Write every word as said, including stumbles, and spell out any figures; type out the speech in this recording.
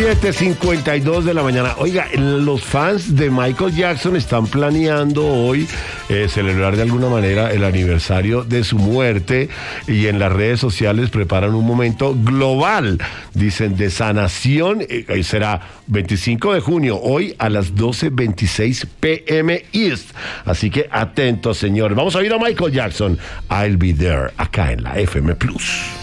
siete cincuenta y dos de la mañana. Oiga, los fans de Michael Jackson están planeando hoy eh, celebrar de alguna manera el aniversario de su muerte y en las redes sociales preparan un momento global, dicen, de sanación. Eh, será veinticinco de junio, hoy a las doce veintiséis pm East. Así que atentos, señores. Vamos a ir a Michael Jackson. I'll be there, acá en la F M Plus.